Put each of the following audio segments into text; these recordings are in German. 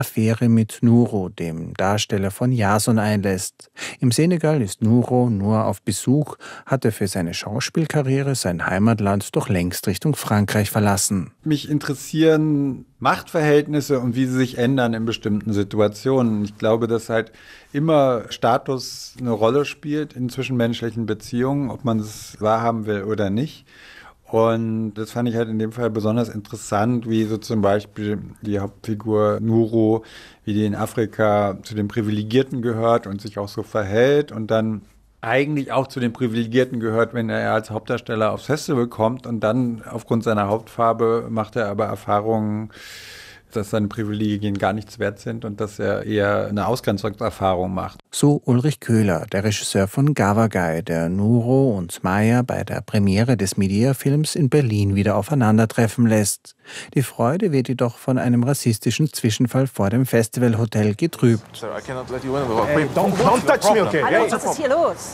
Affäre mit Nuro, dem Darsteller von Jason, einlässt. Im Senegal ist Nuro nur auf Besuch, hatte für seine Schauspielkarriere sein Heimatland doch längst Richtung Frankreich verlassen. Mich interessieren Machtverhältnisse und wie sie sich ändern in bestimmten Situationen. Ich glaube, dass halt immer Status eine Rolle spielt in zwischenmenschlichen Beziehungen, ob man es wahrhaben will oder nicht. Und das fand ich halt in dem Fall besonders interessant, wie so zum Beispiel die Hauptfigur Nuro, wie die in Afrika zu den Privilegierten gehört und sich auch so verhält und dann eigentlich auch zu den Privilegierten gehört, wenn er als Hauptdarsteller aufs Festival kommt und dann aufgrund seiner Hautfarbe macht er aber Erfahrungen, dass seine Privilegien gar nichts wert sind und dass er eher eine Ausgrenzungserfahrung macht. So Ulrich Köhler, der Regisseur von Gavagai, der Nuro und Maya bei der Premiere des Medea-Films in Berlin wieder aufeinandertreffen lässt. Die Freude wird jedoch von einem rassistischen Zwischenfall vor dem Festivalhotel getrübt. Sir, I cannot let you in. Hey, don't touch me, okay? Hallo, was ist hier los?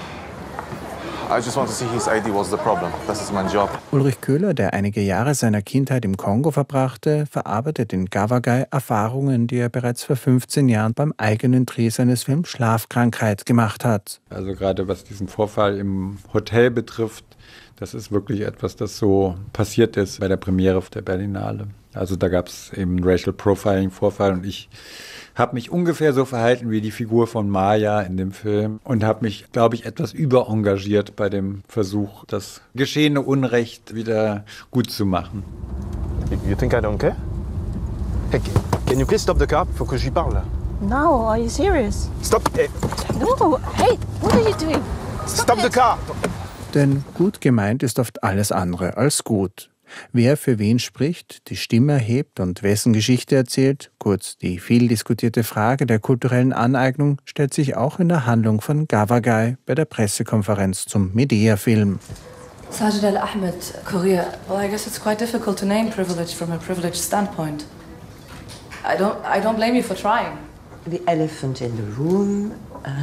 I just want to see his ID. What's the problem? Das ist mein Job. Ulrich Köhler, der einige Jahre seiner Kindheit im Kongo verbrachte, verarbeitet in Gavagai Erfahrungen, die er bereits vor 15 Jahren beim eigenen Dreh seines Films Schlafkrankheit gemacht hat. Also gerade was diesen Vorfall im Hotel betrifft, das ist wirklich etwas, das so passiert ist bei der Premiere der Berlinale. Also da gab es eben einen Racial Profiling-Vorfall und ich habe mich ungefähr so verhalten wie die Figur von Maya in dem Film und habe mich, glaube ich, etwas überengagiert bei dem Versuch, das geschehene Unrecht wieder gut zu machen. You think I don't care? Hey, can you please stop the car? Faut que je lui parle. No, are you serious? Stop! Hey. No, hey, what are you doing? Stop the car! Denn gut gemeint ist oft alles andere als gut. Wer für wen spricht, die Stimme erhebt und wessen Geschichte erzählt, kurz die viel diskutierte Frage der kulturellen Aneignung, stellt sich auch in der Handlung von Gavagai bei der Pressekonferenz zum Medea-Film. Sajid Al-Ahmed, Korea. Well, I guess it's quite difficult to name privilege from a privileged standpoint. I don't blame you for trying. The elephant in the room.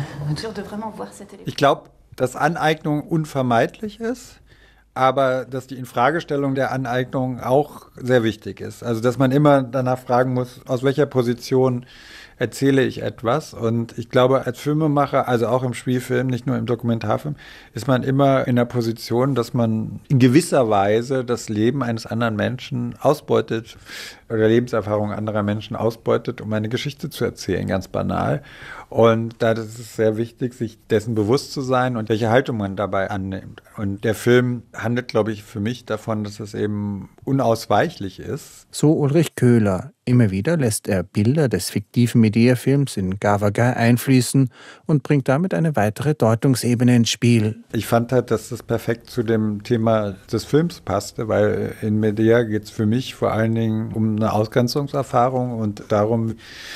Ich glaube, dass Aneignung unvermeidlich ist, aber dass die Infragestellung der Aneignung auch sehr wichtig ist. Also dass man immer danach fragen muss, aus welcher Position erzähle ich etwas. Und ich glaube, als Filmemacher, also auch im Spielfilm, nicht nur im Dokumentarfilm, ist man immer in der Position, dass man in gewisser Weise das Leben eines anderen Menschen ausbeutet oder Lebenserfahrungen anderer Menschen ausbeutet, um eine Geschichte zu erzählen, ganz banal. Und da ist es sehr wichtig, sich dessen bewusst zu sein und welche Haltung man dabei annimmt. Und der Film handelt, glaube ich, für mich davon, dass es eben unausweichlich ist. So Ulrich Köhler. Immer wieder lässt er Bilder des fiktiven Medea-Films in Gavagai einfließen und bringt damit eine weitere Deutungsebene ins Spiel. Ich fand halt, dass das perfekt zu dem Thema des Films passte, weil in Medea geht es für mich vor allen Dingen um eine Ausgrenzungserfahrung und darum,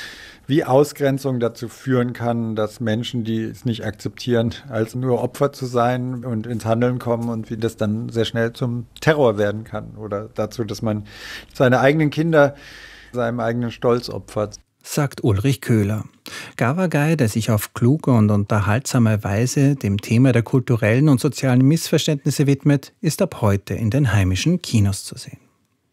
wie Ausgrenzung dazu führen kann, dass Menschen, die es nicht akzeptieren, als nur Opfer zu sein und ins Handeln kommen und wie das dann sehr schnell zum Terror werden kann oder dazu, dass man seine eigenen Kinder seinem eigenen Stolz opfert. Sagt Ulrich Köhler. Gavagai, der sich auf kluge und unterhaltsame Weise dem Thema der kulturellen und sozialen Missverständnisse widmet, ist ab heute in den heimischen Kinos zu sehen.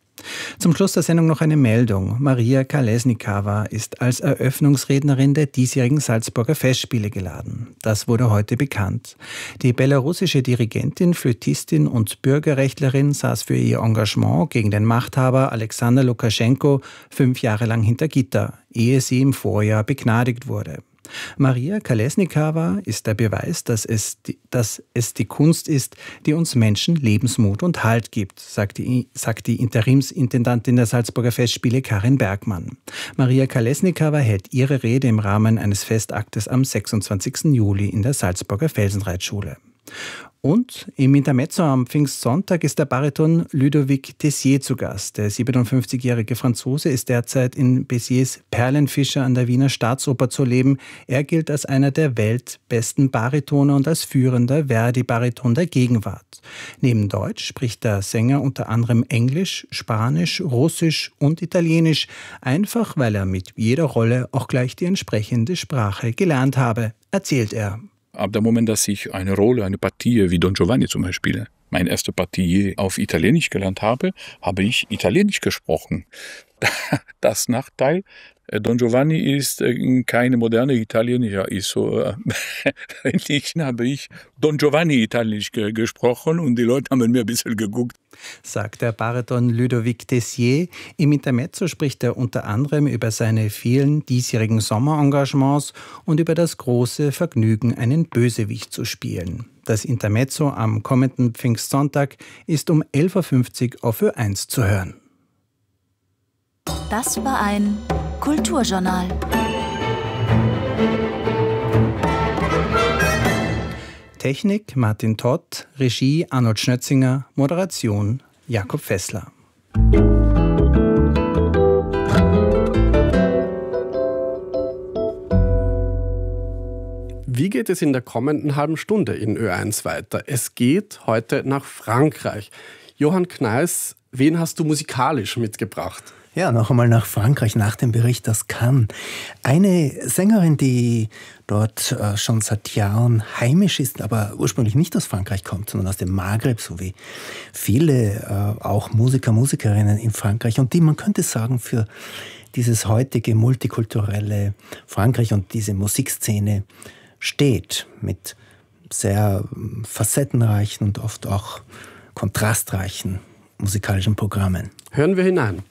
Zum Schluss der Sendung noch eine Meldung. Maria Kolesnikava ist als Eröffnungsrednerin der diesjährigen Salzburger Festspiele geladen. Das wurde heute bekannt. Die belarussische Dirigentin, Flötistin und Bürgerrechtlerin saß für ihr Engagement gegen den Machthaber Alexander Lukaschenko 5 Jahre lang hinter Gitter, ehe sie im Vorjahr begnadigt wurde. Maria Kolesnikava ist der Beweis, dass es die Kunst ist, die uns Menschen Lebensmut und Halt gibt, sagt die Interimsintendantin der Salzburger Festspiele Karin Bergmann. Maria Kolesnikava hält ihre Rede im Rahmen eines Festaktes am 26. Juli in der Salzburger Felsenreitschule. Und im Intermezzo am Pfingstsonntag ist der Bariton Ludovic Tessier zu Gast. Der 57-jährige Franzose ist derzeit in Béziers Perlenfischer an der Wiener Staatsoper zu leben. Er gilt als einer der weltbesten Baritone und als führender Verdi-Bariton der Gegenwart. Neben Deutsch spricht der Sänger unter anderem Englisch, Spanisch, Russisch und Italienisch, einfach weil er mit jeder Rolle auch gleich die entsprechende Sprache gelernt habe, erzählt er. Ab dem Moment, dass ich eine Rolle, eine Partie wie Don Giovanni zum Beispiel, meine erste Partie auf Italienisch gelernt habe, habe ich Italienisch gesprochen. Das Nachteil, Don Giovanni ist keine moderne Italiener, ist so, eigentlich habe ich Don Giovanni Italienisch gesprochen und die Leute haben mir ein bisschen geguckt. Sagt der Bariton Ludovic Tessier. Im Intermezzo spricht er unter anderem über seine vielen diesjährigen Sommerengagements und über das große Vergnügen, einen Bösewicht zu spielen. Das Intermezzo am kommenden Pfingstsonntag ist um 11.50 Uhr auf Ö1 zu hören. Das war ein Kulturjournal. Technik Martin Todt, Regie Arnold Schnötzinger, Moderation Jakob Fessler. Wie geht es in der kommenden halben Stunde in Ö1 weiter? Es geht heute nach Frankreich. Johann Kneiss, wen hast du musikalisch mitgebracht? Ja, noch einmal nach Frankreich, nach dem Bericht aus Cannes. Eine Sängerin, die dort schon seit Jahren heimisch ist, aber ursprünglich nicht aus Frankreich kommt, sondern aus dem Maghreb, so wie viele auch Musiker, Musikerinnen in Frankreich. Und die, man könnte sagen, für dieses heutige multikulturelle Frankreich und diese Musikszene steht, mit sehr facettenreichen und oft auch kontrastreichen musikalischen Programmen. Hören wir hinein.